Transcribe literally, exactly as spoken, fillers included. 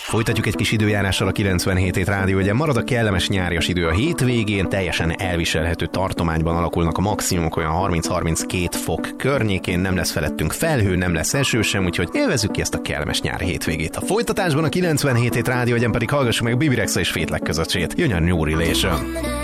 Folytatjuk egy kis időjárással a kilencvenhét hét rádió, ugye marad a kellemes nyárias idő a hétvégén, teljesen elviselhető tartományban alakulnak a maximumok, olyan harminc-harminckét fok környékén, nem lesz felettünk felhő, nem lesz eső sem, úgyhogy élvezzük ki ezt a kellemes nyári hétvégét. A folytatásban a kilencvenhét hét rádió, egyen pedig hallgassuk meg Bibi Rexha és Fétlek közösségét. Jön a New Relation.